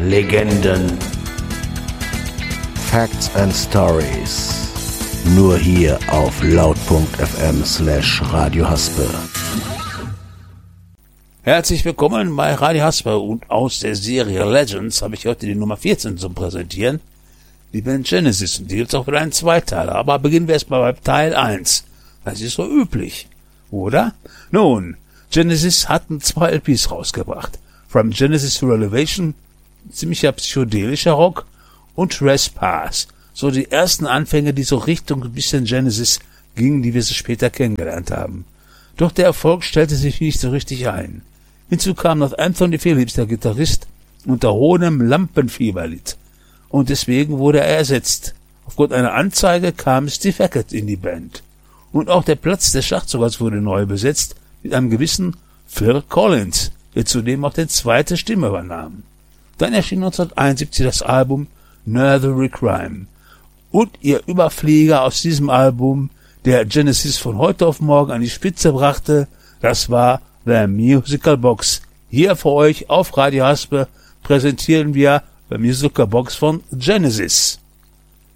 Legenden, Facts and Stories. Nur hier auf laut.fm/Radio Haspe. Herzlich willkommen bei Radio Haspe und aus der Serie Legends habe ich heute die Nummer 14 zum Präsentieren. Die Band Genesis, und die gibt's auch wieder einen Zweiteiler, aber beginnen wir erstmal bei Teil 1. Das ist so üblich, oder? Nun, Genesis hatten 2 LPs rausgebracht. From Genesis to Elevation, ziemlicher psychedelischer Rock, und Trespass, so die ersten Anfänge, die so Richtung ein bisschen Genesis gingen, die wir so später kennengelernt haben. Doch der Erfolg stellte sich nicht so richtig ein. Hinzu kam noch Anthony Phillips, der Gitarrist, unter hohem Lampenfieber litt. Und deswegen wurde er ersetzt. Aufgrund einer Anzeige kam Steve Hackett in die Band. Und auch der Platz des Schlagzeugers wurde neu besetzt mit einem gewissen Phil Collins, der zudem auch die zweite Stimme übernahm. Dann erschien 1971 das Album Nursery Crime. Und ihr Überflieger aus diesem Album, der Genesis von heute auf morgen an die Spitze brachte, das war The Musical Box. Hier für euch auf Radio Haspe präsentieren wir The Musical Box von Genesis.